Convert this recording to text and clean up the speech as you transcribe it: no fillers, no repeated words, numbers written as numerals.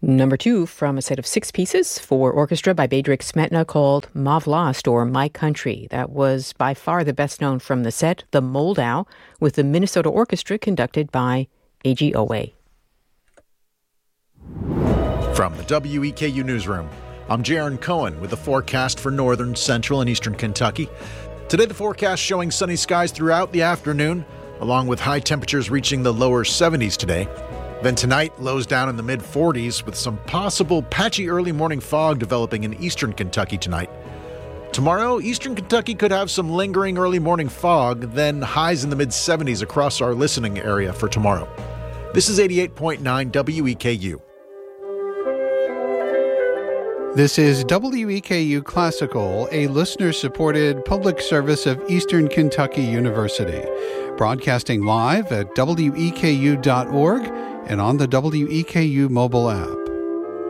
Number 2 from a set of 6 pieces for orchestra by Bedřich Smetana called Ma Vlast, or My Country. That was by far the best known from the set, the Moldau, with the Minnesota Orchestra conducted by A.G. Owe. From the WEKU Newsroom, I'm Jaron Cohen with the forecast for northern, central, and eastern Kentucky. Today the forecast showing sunny skies throughout the afternoon, along with high temperatures reaching the lower 70s today. Then tonight, lows down in the mid-40s with some possible patchy early morning fog developing in eastern Kentucky tonight. Tomorrow, eastern Kentucky could have some lingering early morning fog, then highs in the mid-70s across our listening area for tomorrow. This is 88.9 WEKU. This is WEKU Classical, a listener-supported public service of Eastern Kentucky University, broadcasting live at weku.org and on the WEKU mobile app.